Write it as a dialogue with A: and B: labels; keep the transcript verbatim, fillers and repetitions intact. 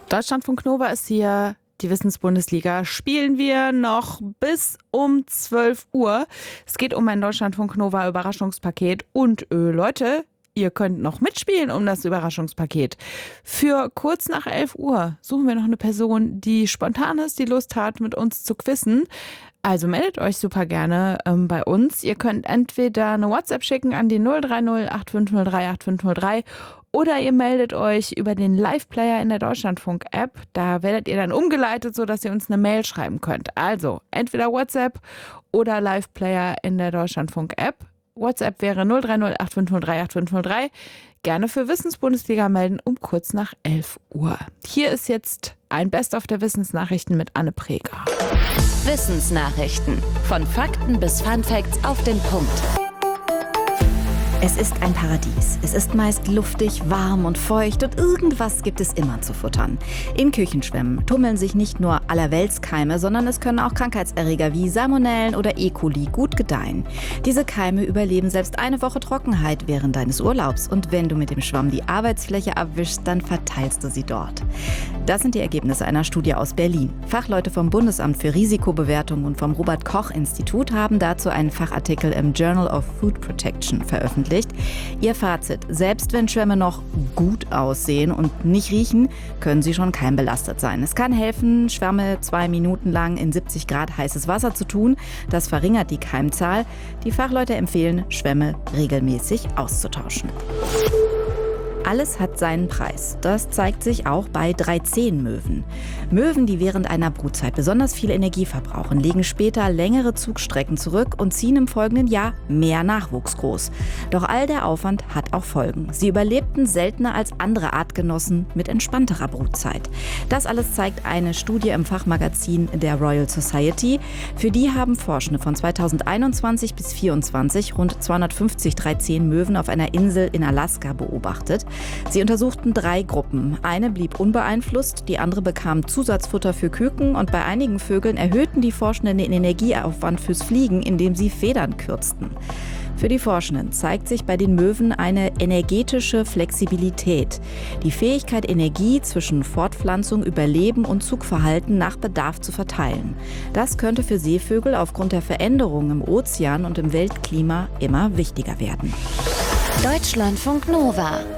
A: Deutschlandfunk Nova ist hier. Die Wissensbundesliga spielen wir noch bis um zwölf Uhr. Es geht um ein Deutschlandfunk Nova Überraschungspaket. Und äh, Leute, ihr könnt noch mitspielen um das Überraschungspaket. Für kurz nach elf Uhr suchen wir noch eine Person, die spontan ist, die Lust hat, mit uns zu quizzen. Also meldet euch super gerne ähm, bei uns. Ihr könnt entweder eine WhatsApp schicken an die null drei null acht fünf null drei acht fünf null drei oder ihr meldet euch über den Live-Player in der Deutschlandfunk-App. Da werdet ihr dann umgeleitet, sodass ihr uns eine Mail schreiben könnt. Also entweder WhatsApp oder Live-Player in der Deutschlandfunk-App. WhatsApp wäre null drei null acht fünf null drei acht fünf null drei. Gerne für Wissensbundesliga melden um kurz nach elf Uhr. Hier ist jetzt ein Best-of der Wissensnachrichten mit Anne Preger.
B: Wissensnachrichten. Von Fakten bis Funfacts auf den Punkt.
C: Es ist ein Paradies. Es ist meist luftig, warm und feucht und irgendwas gibt es immer zu futtern. In Küchenschwämmen tummeln sich nicht nur Allerweltskeime, sondern es können auch Krankheitserreger wie Salmonellen oder E. coli gut gedeihen. Diese Keime überleben selbst eine Woche Trockenheit während deines Urlaubs und wenn du mit dem Schwamm die Arbeitsfläche abwischst, dann verteilst du sie dort. Das sind die Ergebnisse einer Studie aus Berlin. Fachleute vom Bundesamt für Risikobewertung und vom Robert-Koch-Institut haben dazu einen Fachartikel im Journal of Food Protection veröffentlicht. Ihr Fazit: Selbst wenn Schwämme noch gut aussehen und nicht riechen, können sie schon keimbelastet sein. Es kann helfen, Schwämme zwei Minuten lang in siebzig Grad heißes Wasser zu tun. Das verringert die Keimzahl. Die Fachleute empfehlen, Schwämme regelmäßig auszutauschen. Alles hat seinen Preis. Das zeigt sich auch bei drei zehn Möwen. Möwen, die während einer Brutzeit besonders viel Energie verbrauchen, legen später längere Zugstrecken zurück und ziehen im folgenden Jahr mehr Nachwuchs groß. Doch all der Aufwand hat auch Folgen. Sie überlebten seltener als andere Artgenossen mit entspannterer Brutzeit. Das alles zeigt eine Studie im Fachmagazin der Royal Society. Für die haben Forschende von zweitausendeinundzwanzig bis zweitausendvierundzwanzig rund zweihundertfünfzig drei zehn Möwen auf einer Insel in Alaska beobachtet. Sie untersuchten drei Gruppen. Eine blieb unbeeinflusst, die andere bekam Zusatzfutter für Küken und bei einigen Vögeln erhöhten die Forschenden den Energieaufwand fürs Fliegen, indem sie Federn kürzten. Für die Forschenden zeigt sich bei den Möwen eine energetische Flexibilität. Die Fähigkeit, Energie zwischen Fortpflanzung, Überleben und Zugverhalten nach Bedarf zu verteilen. Das könnte für Seevögel aufgrund der Veränderungen im Ozean und im Weltklima immer wichtiger werden.
B: Deutschlandfunk Nova.